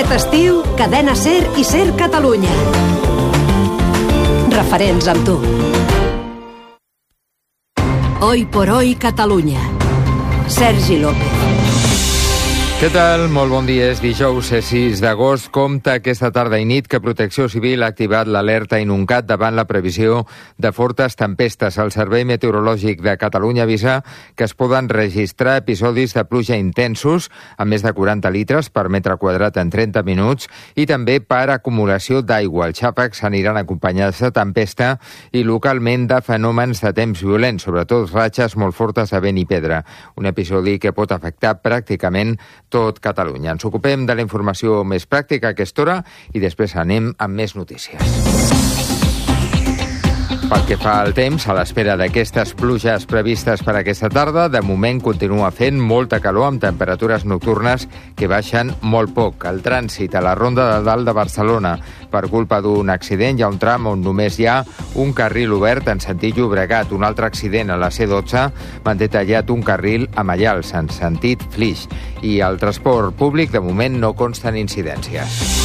Aquest estiu, Cadena SER i SER Catalunya. Referents amb tu. Hoy por hoy Catalunya. Sergi López. Què tal? Molt bon dia. És dijous 6 d'agost. Compte aquesta tarda i nit que Protecció Civil ha activat l'alerta Inuncat davant la previsió de fortes tempestes. El Servei Meteorològic de Catalunya avisa que es poden registrar episodis de pluja intensos amb més de 40 litres per metre quadrat en 30 minuts i també per acumulació d'aigua. Els xàfecs aniran acompanyats de tempesta i localment de fenòmens de temps violents, sobretot ratxes molt fortes de vent i pedra. Un episodi que pot afectar pràcticament tot Catalunya. Ens ocupem de la informació més pràctica a aquesta hora i després anem amb més notícies. Pel que fa al temps, a l'espera d'aquestes pluges previstes per aquesta tarda, de moment continua fent molta calor amb temperatures nocturnes que baixen molt poc. El trànsit a la Ronda de Dalt de Barcelona, per culpa d'un accident, hi ha un tram on només hi ha un carril obert en sentit Llobregat. Un altre accident a la C12 manté tallat un carril a Maials en sentit Flix. I al transport públic, de moment, no consten incidències.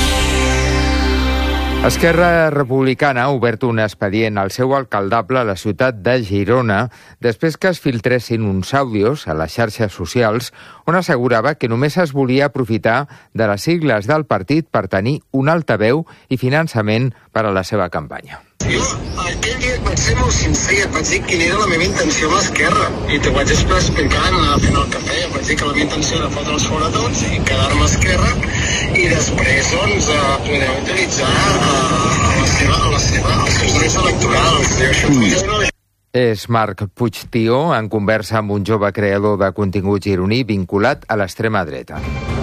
Esquerra Republicana ha obert un expedient al seu alcaldable a la ciutat de Girona després que es filtressin uns àudios a les xarxes socials on assegurava que només es volia aprofitar de les sigles del partit per tenir un altaveu i finançament per a la seva campanya. Jo aquell dia et vaig ser molt sincer i et vaig dir quina era la meva intenció amb l'Esquerra i t'ho vaig explicar anar fent el cafè. Em vaig dir que la meva intenció era fotre'ls fora tots i quedar-me a Esquerra i després doncs poder utilitzar els seus drets electorals. És Marc Puigtió en conversa amb un jove creador de contingut gironí vinculat a l'extrema dreta.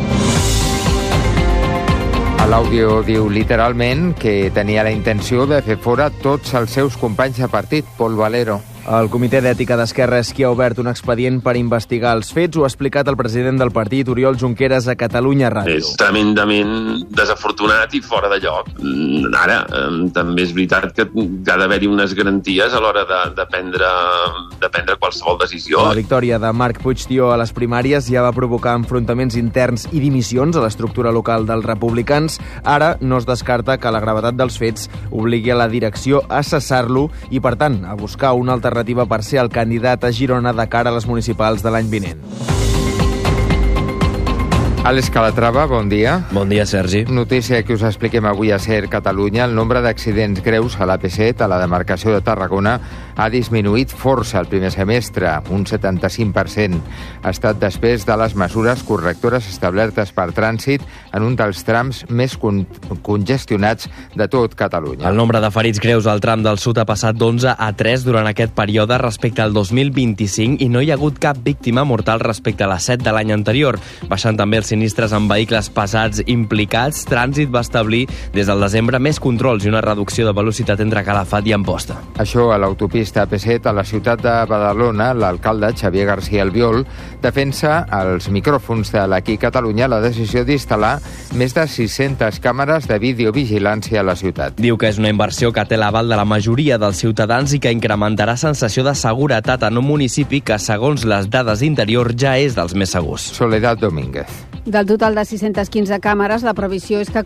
L'àudio diu literalment que tenia la intenció de fer fora tots els seus companys de partit, Pol Valero. El Comitè d'Ètica d'Esquerra és qui ha obert un expedient per investigar els fets. Ho ha explicat el president del partit, Oriol Junqueras, a Catalunya Ràdio. És tremendament desafortunat i fora de lloc. Ara, també és veritat que ha d'haver-hi unes garanties a l'hora de prendre qualsevol decisió. La victòria de Marc Puigtió a les primàries ja va provocar enfrontaments interns i dimissions a l'estructura local dels republicans. Ara no es descarta que la gravetat dels fets obligui a la direcció a cessar-lo i, per tant, a buscar una alternativa per ser el candidat a Girona de cara a les municipals de l'any vinent. Àlex Calatrava, bon dia. Bon dia, Sergi. Notícia que us expliquem avui a SER Catalunya. El nombre d'accidents greus a l'AP7, a la demarcació de Tarragona, ha disminuït força el primer semestre, un 75%. Ha estat després de les mesures correctores establertes per trànsit en un dels trams més congestionats de tot Catalunya. El nombre de ferits greus al tram del sud ha passat d'11 a 3 durant aquest període respecte al 2025 i no hi ha hagut cap víctima mortal respecte a les 7 de l'any anterior. Baixant també els sinistres amb vehicles pesats implicats, Trànsit va establir des del desembre més controls i una reducció de velocitat entre Calafat i Amposta. Això a l'autopista AP7 a la ciutat de Badalona, l'alcalde Xavier García Albiol defensa als micròfons de l'Aquí Catalunya la decisió d'instal·lar més de 600 càmeres de videovigilància a la ciutat. Diu que és una inversió que té l'aval de la majoria dels ciutadans i que incrementarà sensació de seguretat en un municipi que, segons les dades d'Interior, ja és dels més segurs. Soledad Domínguez. Del total de 615 càmeres, la previsió és que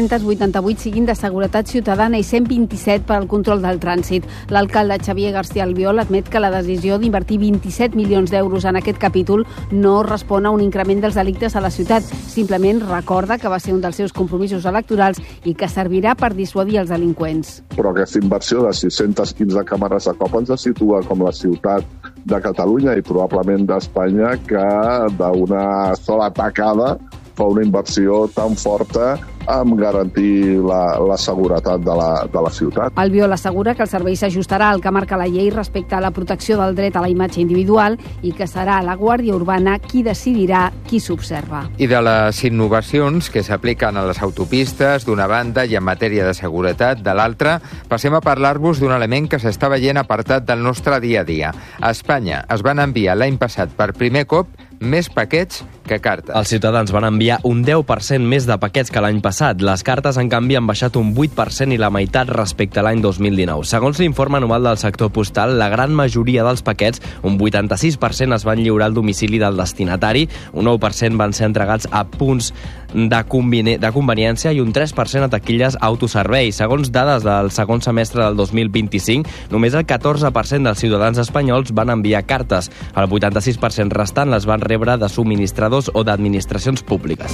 488 siguin de seguretat ciutadana i 127 per al control del trànsit. L'alcalde Xavier García Albiol admet que la decisió d'invertir 27 milions d'euros en aquest capítol no respon a un increment dels delictes a la ciutat. Simplement recorda que va ser un dels seus compromisos electorals i que servirà per dissuadir els delinqüents. Però aquesta inversió de 615 càmeres a cop ens situa com la ciutat de Catalunya i probablement d'Espanya que d'una sola tacada fa una inversió tan forta amb garantir la seguretat de la ciutat. Albiol assegura que el servei s'ajustarà al que marca la llei respecte a la protecció del dret a la imatge individual i que serà la Guàrdia Urbana qui decidirà qui s'observa. I de les innovacions que s'apliquen a les autopistes, d'una banda, i en matèria de seguretat, de l'altra, passem a parlar-vos d'un element que s'està veient apartat del nostre dia a dia. A Espanya es van enviar l'any passat per primer cop més paquets que cartes. Els ciutadans van enviar un 10% més de paquets que l'any passat. Les cartes, en canvi, han baixat un 8% i la meitat respecte a l'any 2019. Segons l'informe anual del sector postal, la gran majoria dels paquets, un 86%, es van lliurar al domicili del destinatari, un 9% van ser entregats a punts de conveniència i un 3% a taquilles autoservei. Segons dades del segon semestre del 2025, només el 14% dels ciutadans espanyols van enviar cartes. El 86% restant les van rebre de subministradors o d'administracions públiques.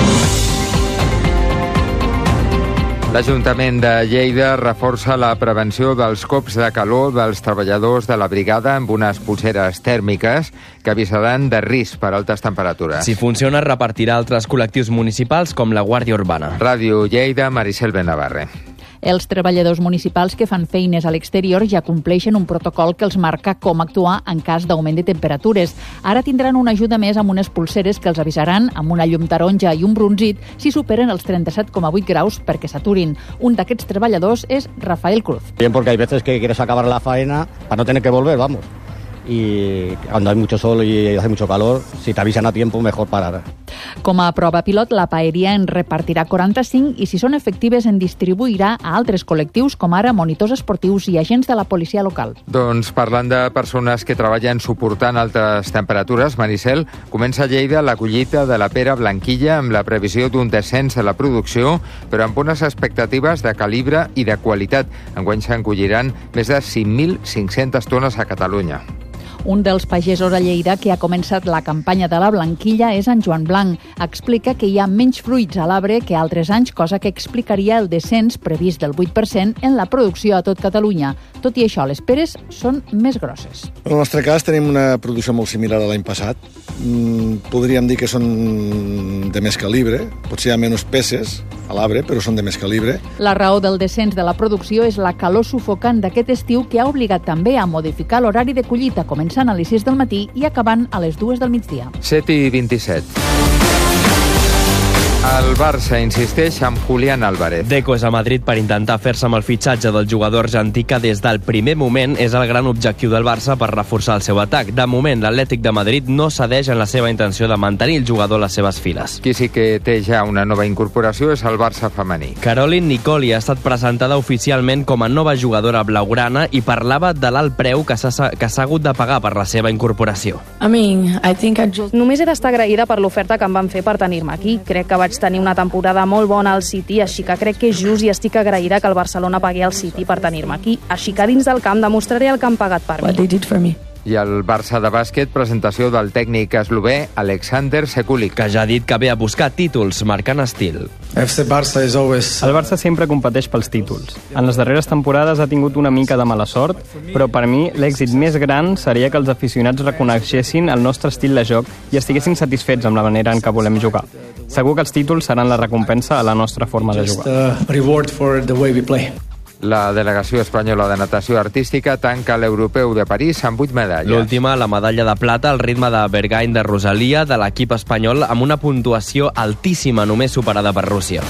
L'Ajuntament de Lleida reforça la prevenció dels cops de calor dels treballadors de la brigada amb unes pulseres tèrmiques que avisaran de risc per altes temperatures. Si funciona, repartirà altres col·lectius municipals com la Guàrdia Urbana. Ràdio Lleida, Maricel Benavarre. Els treballadors municipals que fan feines a l'exterior ja compleixen un protocol que els marca com actuar en cas d'augment de temperatures. Ara tindran una ajuda més amb unes pulseres que els avisaran amb una llum taronja i un bronzit si superen els 37,8 graus perquè s'aturin. Un d'aquests treballadors és Rafael Cruz. Bien, porque hay veces que quieres acabar la faena para no tener que volver, vamos. Y cuando hay mucho sol y hace mucho calor, si te avisan a tiempo, mejor parar. Com a prova pilot, la paeria en repartirà 45 i, si són efectives, en distribuirà a altres col·lectius, com ara monitors esportius i agents de la policia local. Doncs parlant de persones que treballen suportant altes temperatures, Maricel, comença a Lleida la collita de la pera blanquilla amb la previsió d'un descens de la producció, però amb unes expectatives de calibre i de qualitat. Enguany se'n colliran més de 5.500 tones a Catalunya. Un dels pagesos a Lleida que ha començat la campanya de la blanquilla és en Joan Blanc. Explica que hi ha menys fruits a l'arbre que altres anys, cosa que explicaria el descens previst del 8% en la producció a tot Catalunya. Tot i això, les peres són més grosses. En el nostre cas tenim una producció molt similar a l'any passat. Podríem dir que són de més calibre, potser hi ha menys peces a l'arbre, però són de més calibre. La raó del descens de la producció és la calor sufocant d'aquest estiu, que ha obligat també a modificar l'horari de collita, començant a les 6 del matí i acabant a les 2 del migdia. 7:27. El Barça insisteix amb Julián Álvarez. Deco és a Madrid per intentar fer-se amb el fitxatge del jugador argentí, que des del primer moment és el gran objectiu del Barça per reforçar el seu atac. De moment, l'Atlètic de Madrid no cedeix en la seva intenció de mantenir el jugador a les seves files. Qui sí que té ja una nova incorporació és el Barça femení. Caroline Nicoli ha estat presentada oficialment com a nova jugadora blaugrana i parlava de l'alt preu que s'ha hagut de pagar per la seva incorporació. Només he d'estar agraïda per l'oferta que em van fer per tenir-me aquí. Crec que vaig tenir una temporada molt bona al City, així que crec que és just i estic agraïda que el Barcelona pagui al City per tenir-me aquí. Així que dins del camp demostraré el que han pagat per mi. I el Barça de bàsquet, presentació del tècnic eslové Alexander Sekulic, que ja ha dit que ve a buscar títols, marcant estil. El Barça sempre competeix pels títols. En les darreres temporades ha tingut una mica de mala sort, però per mi l'èxit més gran seria que els aficionats reconeixessin el nostre estil de joc i estiguessin satisfets amb la manera en què volem jugar. Segur que els títols seran la recompensa a la nostra forma de jugar. La delegació espanyola de natació artística tanca l'Europeu de París amb 8 medalles. L'última, la medalla de plata, al ritme de Berghain de Rosalia, de l'equip espanyol, amb una puntuació altíssima, només superada per Rússia.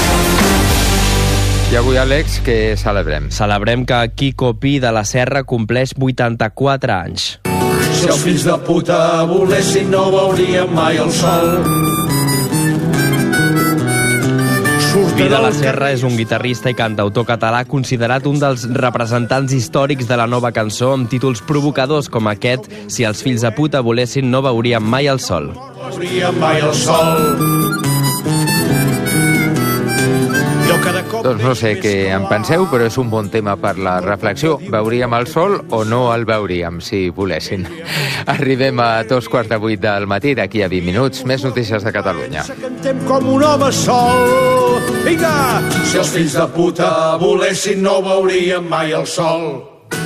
I avui, Àlex, què celebrem? Celebrem que Quico Pi de la Serra compleix 84 anys. Si els fills de puta volessin no veuríem mai el sol. Pi de la Serra és un guitarrista i cantautor català considerat un dels representants històrics de la nova cançó, amb títols provocadors com aquest: Si els fills de puta volessin no veuríem mai el sol. No veuríem mai el sol. Doncs no sé què en penseu, però és un bon tema per la reflexió. Veuríem el sol o no el veuríem, si volessin? Arribem a 7:45 del matí, d'aquí a 20 minuts. Més notícies de Catalunya. Cantem com un home sol. Vinga! Si els fills de puta volessin no veuríem mai el sol.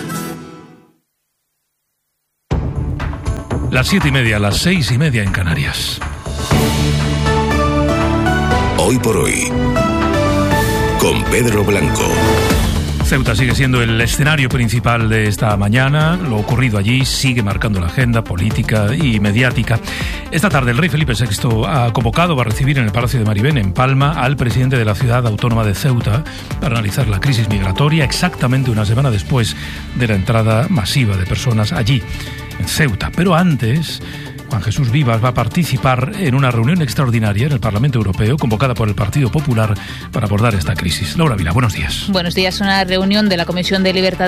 Las 7:30, las 6:30 en Canarias. Hoy por hoy, con Pedro Blanco. Ceuta sigue siendo el escenario principal de esta mañana. Lo ocurrido allí sigue marcando la agenda política y mediática. Esta tarde el rey Felipe VI ha convocado, va a recibir en el Palacio de Maribén, en Palma, al presidente de la ciudad autónoma de Ceuta para analizar la crisis migratoria, exactamente una semana después de la entrada masiva de personas allí, en Ceuta. Pero antes, Juan Jesús Vivas va a participar en una reunión extraordinaria en el Parlamento Europeo convocada por el Partido Popular para abordar esta crisis. Laura Vila, buenos días. Buenos días. Una reunión de la Comisión de Libertad